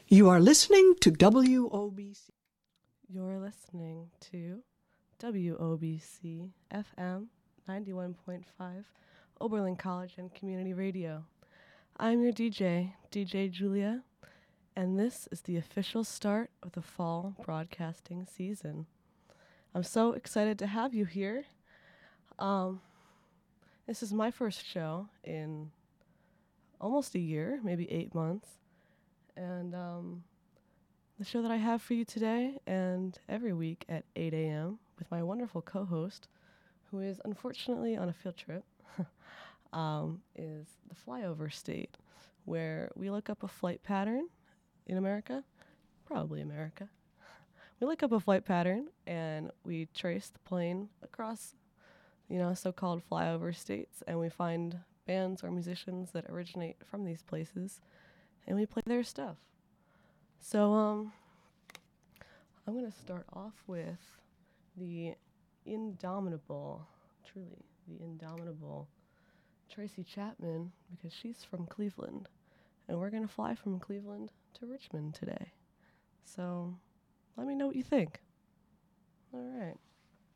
You are listening to WOBC. You're listening to WOBC FM 91.5 Oberlin College and Community Radio. I'm your DJ, DJ Julia, and this is the official start of the fall broadcasting season. I'm so excited to have you here. This is my first show in almost a year, maybe 8 months. And the show that I have for you today and every week at 8 a.m. with my wonderful co-host, who is unfortunately on a field trip, is the Flyover State, where we look up a flight pattern in America, probably America. We look up a flight pattern and we trace the plane across, so-called flyover states, and we find bands or musicians that originate from these places, and we play their stuff. So, I'm going to start off with the indomitable Tracy Chapman, because she's from Cleveland, and we're going to fly from Cleveland to Richmond today. So, let me know what you think. All right.